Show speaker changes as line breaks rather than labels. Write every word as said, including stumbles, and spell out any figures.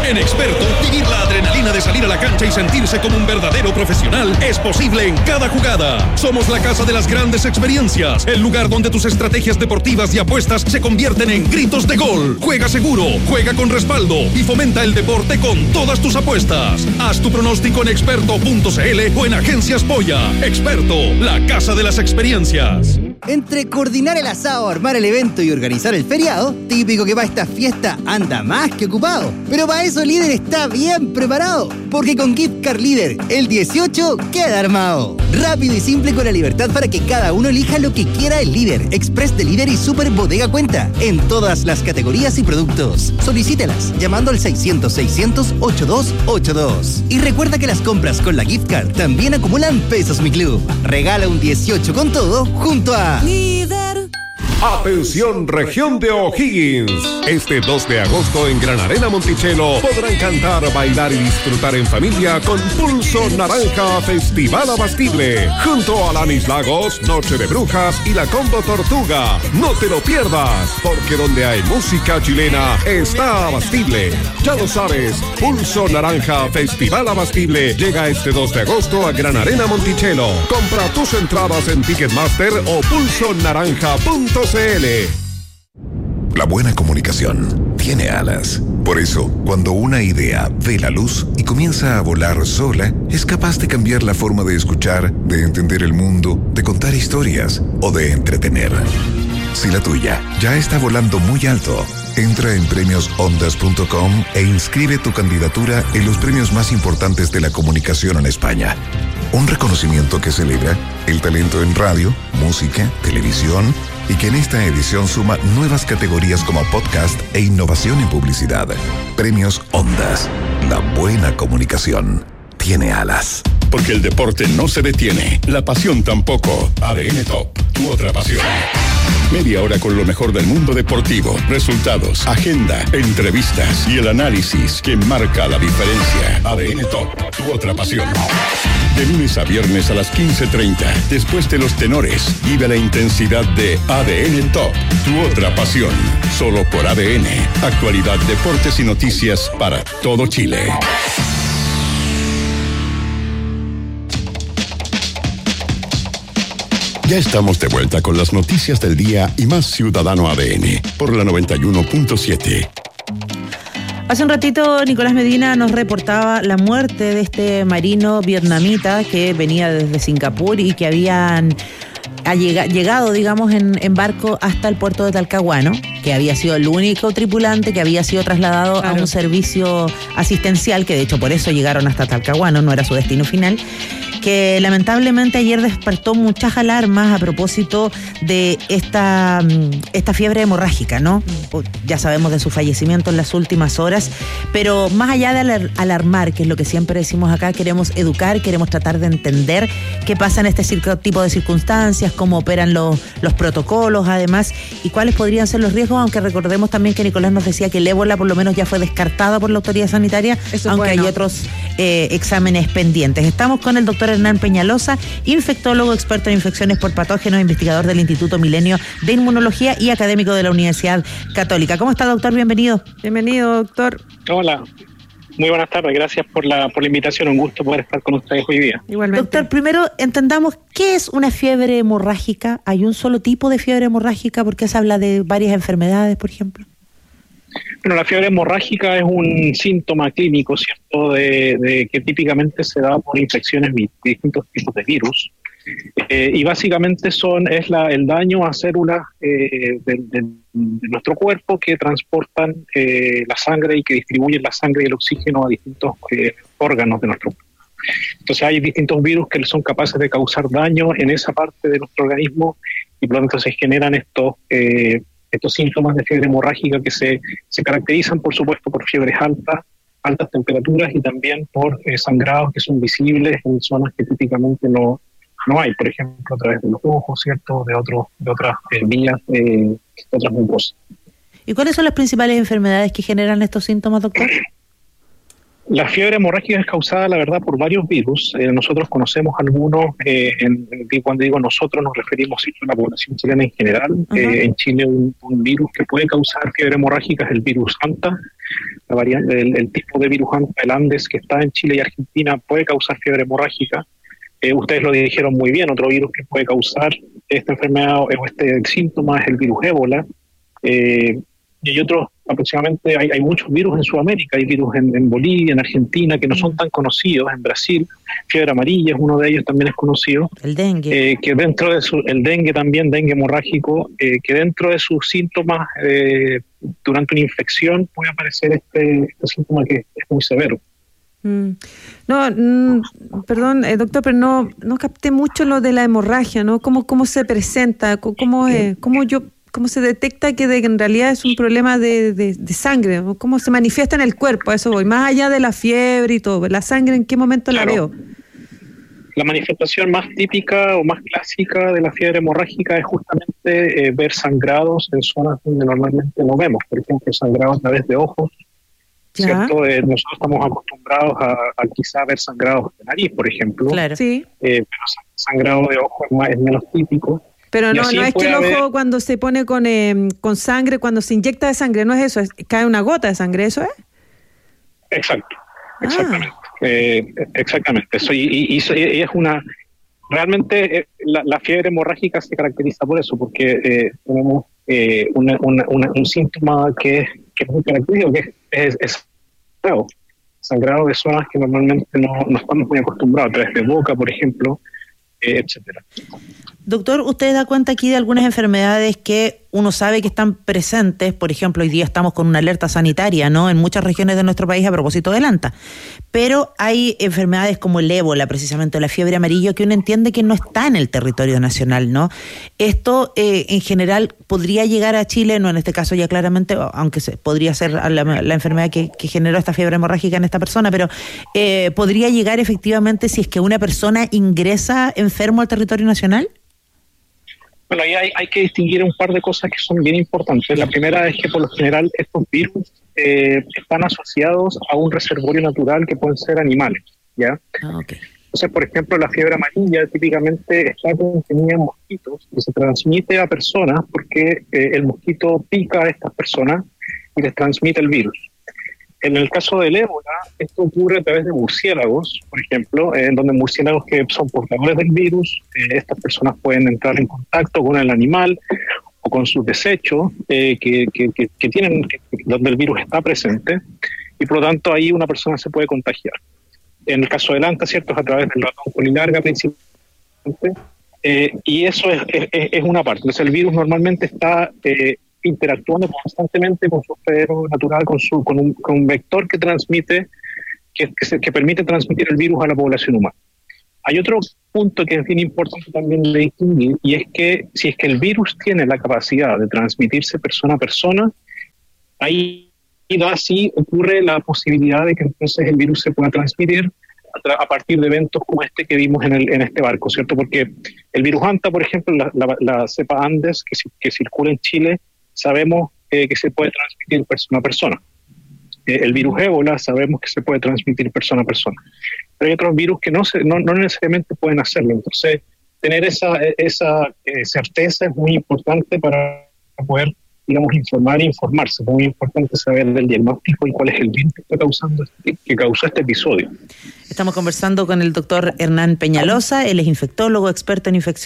En Experto, vivir la adrenalina de salir a la cancha y sentirse como un verdadero profesional es posible en cada jugada. Somos la casa de las grandes experiencias, el lugar donde tus estrategias deportivas y apuestas se convierten en gritos de gol. Juega seguro, juega con respaldo y fomenta el deporte con todas tus apuestas. Haz tu pronóstico en experto punto c l o en Agencias Polla. Experto, la casa de las experiencias.
Entre coordinar el asado, armar el evento y organizar el feriado, típico que para esta fiesta anda más que ocupado. Pero para eso Líder está bien preparado, porque con Gift Card Líder, el dieciocho queda armado. Rápido y simple con la libertad para que cada uno elija lo que quiera el Líder, Express de Líder y Super Bodega Cuenta, en todas las categorías y productos. Solicítelas llamando al seiscientos, seiscientos, ochenta y dos ochenta y dos. Y recuerda que las compras con la Gift Card también acumulan pesos Mi Club. Regala un dieciocho con todo junto a
Líder.
Atención región de O'Higgins. Este dos de agosto en Gran Arena Monticello podrán cantar, bailar y disfrutar en familia con Pulso Naranja Festival Abastible. Junto a Lanis Lagos, Noche de Brujas y la Combo Tortuga. No te lo pierdas, porque donde hay música chilena está Abastible. Ya lo sabes, Pulso Naranja Festival Abastible llega este dos de agosto a Gran Arena Monticello. Compra tus entradas en Ticketmaster o pulso naranja punto c l.
La buena comunicación tiene alas. Por eso, cuando una idea ve la luz y comienza a volar sola, es capaz de cambiar la forma de escuchar, de entender el mundo, de contar historias o de entretener. Si la tuya ya está volando muy alto, entra en premios ondas punto com e inscribe tu candidatura en los premios más importantes de la comunicación en España. Un reconocimiento que celebra el talento en radio, música, televisión y que en esta edición suma nuevas categorías como podcast e innovación en publicidad. Premios Ondas. La buena comunicación tiene alas.
Porque el deporte no se detiene, la pasión tampoco. A D N Top, tu otra pasión. Media hora con lo mejor del mundo deportivo, resultados, agenda, entrevistas y el análisis que marca la diferencia. A D N Top, tu otra pasión. De lunes a viernes a las quince treinta, después de los tenores, vive la intensidad de A D N Top, tu otra pasión. Solo por A D N, actualidad, deportes y noticias para todo Chile. Ya estamos de vuelta con las noticias del día y más Ciudadano A D N por la noventa y uno punto siete.
Hace un ratito Nicolás Medina nos reportaba la muerte de este marino vietnamita que venía desde Singapur y que habían ha llega, llegado, digamos, en, en barco hasta el puerto de Talcahuano, que había sido el único tripulante que había sido trasladado claro. a un servicio asistencial, que de hecho por eso llegaron hasta Talcahuano, no era su destino final, que lamentablemente ayer despertó muchas alarmas a propósito de esta, esta fiebre hemorrágica, ¿no? Ya sabemos de su fallecimiento en las últimas horas, pero más allá de alarmar, que es lo que siempre decimos acá, queremos educar, queremos tratar de entender qué pasa en este tipo de circunstancias, cómo operan los, los protocolos, además, y cuáles podrían ser los riesgos, aunque recordemos también que Nicolás nos decía que el ébola por lo menos ya fue descartada por la autoridad sanitaria, Eso aunque bueno. hay otros eh, exámenes pendientes. Estamos con el doctor Hernán Peñalosa, infectólogo, experto en infecciones por patógenos, investigador del Instituto Milenio de Inmunología y académico de la Universidad Católica. ¿Cómo está, doctor? Bienvenido.
Bienvenido, doctor.
Hola. Muy buenas tardes, gracias por la por la invitación, un gusto poder estar con ustedes hoy día.
Igualmente. Doctor, primero entendamos qué es una fiebre hemorrágica. ¿Hay un solo tipo de fiebre hemorrágica? ¿Por qué se habla de varias enfermedades, por ejemplo?
Bueno, la fiebre hemorrágica es un síntoma clínico, ¿cierto?, de, de que típicamente se da por infecciones de distintos tipos de virus. Eh, y básicamente son es la, el daño a células eh, de, de, de nuestro cuerpo que transportan eh, la sangre y que distribuyen la sangre y el oxígeno a distintos eh, órganos de nuestro cuerpo. Entonces hay distintos virus que son capaces de causar daño en esa parte de nuestro organismo y por lo tanto se generan estos eh, estos síntomas de fiebre hemorrágica que se, se caracterizan por supuesto por fiebres altas, altas temperaturas y también por eh, sangrados que son visibles en zonas que típicamente no no hay, por ejemplo, a través de los ojos, ¿cierto?, de otros de otras eh, vías, eh, de otras mucosas.
¿Y cuáles son las principales enfermedades que generan estos síntomas, doctor?
La fiebre hemorrágica es causada, la verdad, por varios virus. Eh, nosotros conocemos algunos, eh, en, en, cuando digo nosotros nos referimos a la población chilena en general. Uh-huh. Eh, en Chile un, un virus que puede causar fiebre hemorrágica es el virus Anta. La variante, el, el tipo de virus Anta, el Andes, que está en Chile y Argentina, puede causar fiebre hemorrágica. Eh, ustedes lo dijeron muy bien, otro virus que puede causar esta enfermedad o este síntoma es el virus ébola. Eh, y hay otros, aproximadamente, hay, hay muchos virus en Sudamérica, hay virus en, en Bolivia, en Argentina, que no son tan conocidos, en Brasil, fiebre amarilla es uno de ellos, también es conocido.
El dengue.
Eh, que dentro de su, el dengue también, dengue hemorrágico, eh, que dentro de sus síntomas, eh, durante una infección, puede aparecer este, este síntoma que es muy severo.
Mm. No, mm, perdón, eh, doctor, pero no, no capté mucho lo de la hemorragia, ¿no? ¿Cómo, cómo se presenta? ¿Cómo, eh, cómo yo... ¿Cómo se detecta que, de, que en realidad es un problema de, de, de sangre? ¿Cómo se manifiesta en el cuerpo? A eso voy. Más allá de la fiebre y todo. ¿La sangre en qué momento claro. la veo?
La manifestación más típica o más clásica de la fiebre hemorrágica es justamente eh, ver sangrados en zonas donde normalmente no vemos. Por ejemplo, sangrados a través de ojos. ¿Cierto? Eh, nosotros estamos acostumbrados a, a quizá ver sangrados de nariz, por ejemplo.
Claro.
Sí.
Eh, pero sangrado de ojo es, más, es menos típico.
Pero no, no es que el ojo
haber...
cuando se pone con eh, con sangre, cuando se inyecta de sangre, no es eso, es, cae una gota de sangre, ¿eso es?
Exacto, exactamente, ah. eh, exactamente. Eso, y, y, y, y es una, realmente eh, la, la fiebre hemorrágica se caracteriza por eso, porque eh, tenemos eh, una, una, una, un síntoma que es, que es muy característico, que es, es, es sangrado, sangrado de zonas que normalmente no, no estamos muy acostumbrados, a través de boca, por ejemplo, eh, etcétera.
Doctor, ¿usted da cuenta aquí de algunas enfermedades que uno sabe que están presentes? Por ejemplo, hoy día estamos con una alerta sanitaria, ¿no?, en muchas regiones de nuestro país a propósito del Anta. Pero hay enfermedades como el ébola, precisamente, la fiebre amarilla, que uno entiende que no está en el territorio nacional, ¿no? Esto, eh, en general, podría llegar a Chile, no en este caso ya claramente, aunque se, podría ser la, la enfermedad que, que generó esta fiebre hemorrágica en esta persona, pero eh, ¿podría llegar efectivamente si es que una persona ingresa enfermo al territorio nacional?
Bueno, ahí hay, hay que distinguir un par de cosas que son bien importantes. La primera es que por lo general estos virus eh, están asociados a un reservorio natural que pueden ser animales, ¿ya?
Ah, okay.
Entonces, por ejemplo, la fiebre amarilla típicamente está contenida en mosquitos y se transmite a personas porque eh, el mosquito pica a estas personas y les transmite el virus. En el caso del ébola, esto ocurre a través de murciélagos, por ejemplo, en donde murciélagos que son portadores del virus, eh, estas personas pueden entrar en contacto con el animal o con sus desechos eh, que, que, que, que tienen, que, donde el virus está presente, y por lo tanto ahí una persona se puede contagiar. En el caso del Anta, ¿cierto?, es a través del ratón colilarga principalmente, eh, y eso es, es, es una parte. Entonces el virus normalmente está... Eh, interactuando constantemente con su hospedero natural, con su con un, con un vector que transmite, que, que, se, que permite transmitir el virus a la población humana. Hay otro punto que es bien importante también de distinguir, y es que si es que el virus tiene la capacidad de transmitirse persona a persona, ahí sí ocurre la posibilidad de que entonces el virus se pueda transmitir a, a partir de eventos como este que vimos en, el, en este barco, ¿cierto? Porque el virus Anta, por ejemplo, la, la, la cepa Andes que, que circula en Chile, sabemos eh, que se puede transmitir persona a persona. Eh, el virus ébola sabemos que se puede transmitir persona a persona. Pero hay otros virus que no, se, no, no necesariamente pueden hacerlo. Entonces, tener esa, esa eh, certeza es muy importante para poder, digamos, informar e informarse. Es muy importante saber del diagnóstico y cuál es el virus que está causando este, que causó este episodio.
Estamos conversando con el doctor Hernán Peñalosa, él es infectólogo, experto en infección